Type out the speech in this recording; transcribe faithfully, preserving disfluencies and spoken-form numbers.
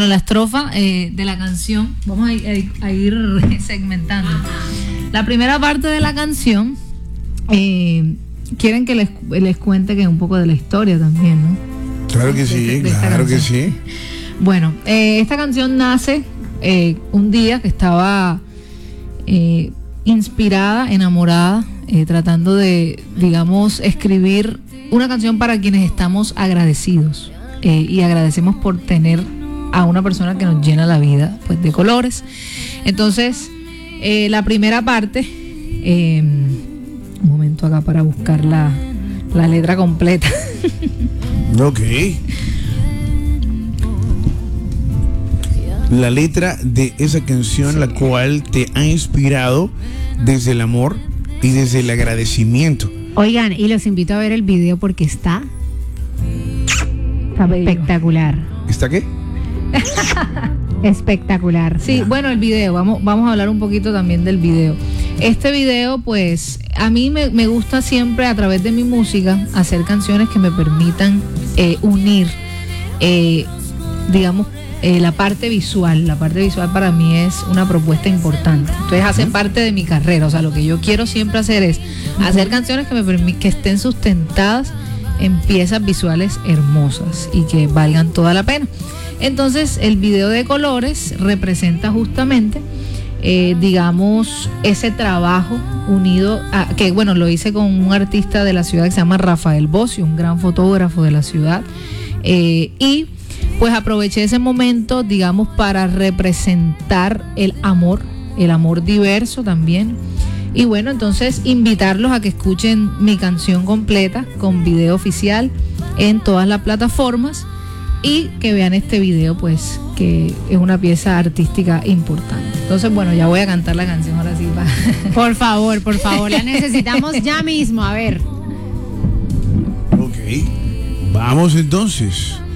Bueno, la estrofa eh, de la canción, vamos a, a, a ir segmentando. La primera parte de la canción, eh, quieren que les, les cuente que un poco de la historia también, ¿no? Claro que sí, de, de claro que sí. Bueno, eh, esta canción nace eh, un día que estaba eh, inspirada, enamorada, eh, tratando de, digamos, escribir una canción para quienes estamos agradecidos eh, y agradecemos por tener a una persona que nos llena la vida, pues, de colores. Entonces, eh, la primera parte, eh, un momento acá para buscar la, la letra completa. Ok. La letra de esa canción, sí, la cual te ha inspirado desde el amor y desde el agradecimiento. Oigan, y los invito a ver el video porque está, está espectacular. ¿Está qué? Espectacular. Sí, bueno, el video, vamos, vamos a hablar un poquito también del video. Este video, pues, a mí me, me gusta siempre a través de mi música hacer canciones que me permitan eh, unir, eh, digamos, eh, la parte visual. La parte visual para mí es una propuesta importante. Entonces hace parte de mi carrera. O sea, lo que yo quiero siempre hacer es hacer canciones que me permit- que estén sustentadas en piezas visuales hermosas y que valgan toda la pena. Entonces, el video de colores representa justamente, eh, digamos, ese trabajo unido, a, que bueno, lo hice con un artista de la ciudad que se llama Rafael Bocio, un gran fotógrafo de la ciudad, eh, y pues aproveché ese momento, digamos, para representar el amor, el amor diverso también. Y bueno, entonces invitarlos a que escuchen mi canción completa con video oficial en todas las plataformas y que vean este video, pues, que es una pieza artística importante. Entonces, bueno, ya voy a cantar la canción ahora sí. Va. Por favor, por favor, la necesitamos ya mismo, a ver. Ok, vamos entonces.